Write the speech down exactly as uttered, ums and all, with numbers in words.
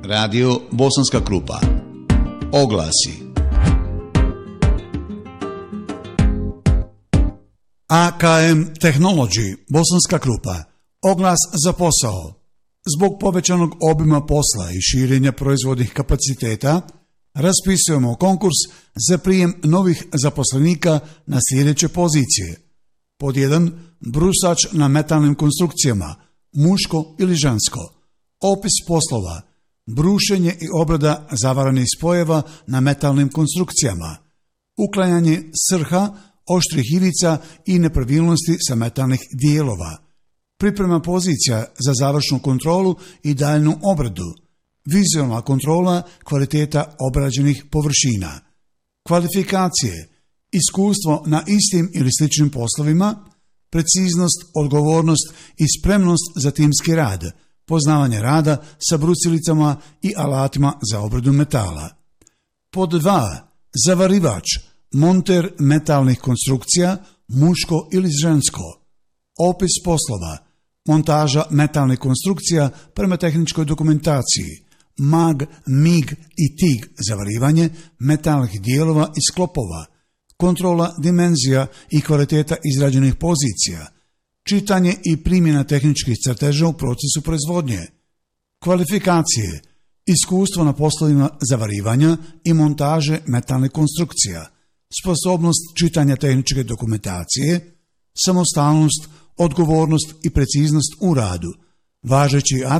Radio Bosanska Krupa. Oglasi. A K M Technology, Bosanska Krupa. Oglas za posao. Zbog povećanog obima posla i širenja proizvodnih kapaciteta, raspisujemo konkurs za prijem novih zaposlenika na sljedeće pozicije. Pod jedan. Brusač na metalnim konstrukcijama, muško ili žensko. Opis poslova: brušenje i obrada zavaranih spojeva na metalnim konstrukcijama, uklanjanje srha, oštrih ivica i nepravilnosti sa metalnih dijelova, priprema pozicija za završnu kontrolu i daljnju obradu, vizualna kontrola kvaliteta obrađenih površina, kvalifikacije, iskustvo na istim ili sličnim poslovima, preciznost, odgovornost i spremnost za timski rad, poznavanje rada sa brucilicama i alatima za obradu metala. Pod dva. Zavarivač, monter metalnih konstrukcija, muško ili žensko. Opis poslova: montaža metalnih konstrukcija prema tehničkoj dokumentaciji, mag, mig i tig zavarivanje metalnih dijelova i sklopova, kontrola dimenzija i kvaliteta izrađenih pozicija, čitanje i primjena tehničkih crteža u procesu proizvodnje, kvalifikacije, iskustvo na poslovima zavarivanja i montaže metalnih konstrukcija, sposobnost čitanja tehničke dokumentacije, samostalnost, odgovornost i preciznost u radu, važeći